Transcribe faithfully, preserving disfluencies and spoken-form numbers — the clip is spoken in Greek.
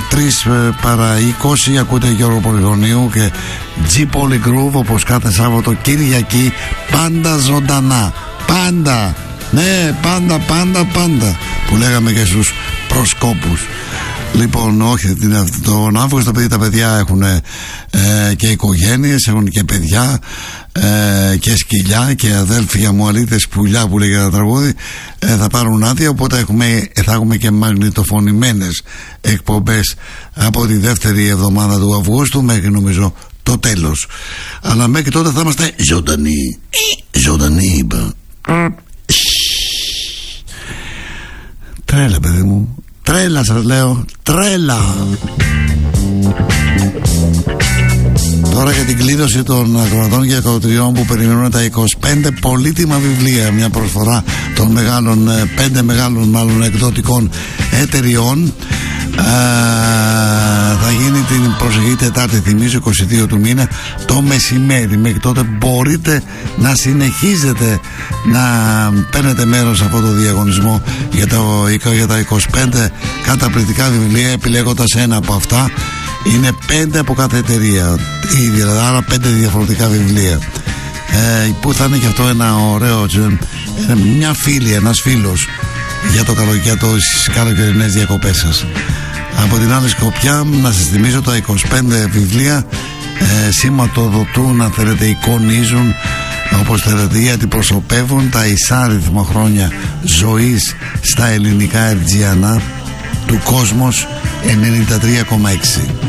τρεις παρά είκοσι ακούτε Γιώργο Πολυχρονίου και G Polygroove, όπως κάθε Σάββατο Κυριακή, πάντα ζωντανά. Πάντα, ναι, πάντα, πάντα, πάντα, που λέγαμε και στους προσκόπους. Λοιπόν, όχι, τον Αύγουστο παιδί, τα παιδιά έχουν ε, και οικογένειες, έχουν και παιδιά ε, και σκυλιά και αδέλφια μου αλήτες πουλιά που λέγεται ένα τραγούδι, ε, θα πάρουν άδεια, οπότε έχουμε, θα έχουμε και μαγνητοφωνημένες εκπομπές από τη δεύτερη εβδομάδα του Αυγούστου μέχρι νομίζω το τέλος. Αλλά μέχρι τότε θα είμαστε ζωντανοί. Ζωντανοί είπα. Τρέλα παιδί μου, τρέλα σας λέω, τρέλα. Τώρα για την κλήρωση των ακροατών και ακροατριών που περιμένουν τα είκοσι πέντε πολύτιμα βιβλία, μια προσφορά των μεγάλων, πέντε μεγάλων μάλλον εκδοτικών εταιριών, α, θα γίνει την προσεχή Τετάρτη, θυμίζω, είκοσι δύο του μήνα το μεσημέρι. Μέχρι τότε μπορείτε να συνεχίζετε να παίρνετε μέρος σε αυτό το διαγωνισμό για, το, για τα είκοσι πέντε καταπληκτικά βιβλία, επιλέγοντας ένα από αυτά. Είναι πέντε από κάθε εταιρεία, δηλαδή, άρα πέντε διαφορετικά βιβλία, ε, που θα είναι και αυτό ένα ωραίο, ε, μια φίλη, ένας φίλος για το καλοκαίρι, τις καλοκαιρινές διακοπές σας. Από την άλλη σκοπιά να σας θυμίσω τα είκοσι πέντε βιβλία ε, σηματοδοτούν, αν θέλετε, εικονίζουν όπως θέλετε ή αντιπροσωπεύουν τα εισάριθμα χρόνια ζωής στα ελληνικά ερτζιανά του Κόσμος ενενήντα τρία κόμμα έξι.